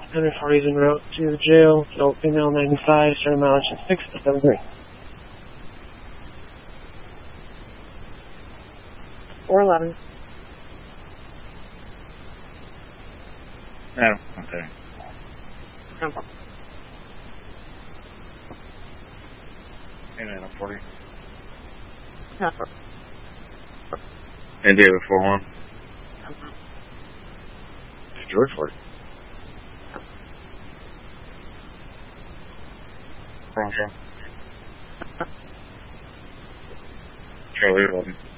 140 is en route to the jail. Adult female 95, starting mileage at 673. 411. No, okay. Number. And 40. Number. And David 41. George 40. Wrong, Charlie 11.